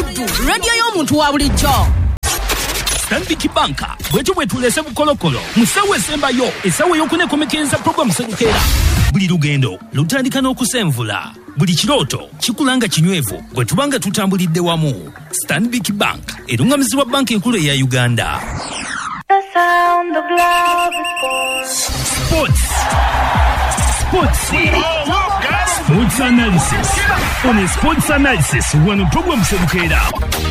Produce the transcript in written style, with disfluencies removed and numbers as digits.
Buddu, radio y'omuntu wa bulijjo. Stanbic Bank bwetyo bwetulese bukolokolo musawo esembayo esawo y'okunekomekeza programu Sedukeera. Buli lugendo lutandika n'okusenvula, buli kirooto kikulanga kinywevu bwe tubanga tutambulidde wamu. Stanbic Bank erungamizibwa banka enkulu eya Uganda. The sound of love is Sports analysis. On a sports analysis, one program Sedukeera.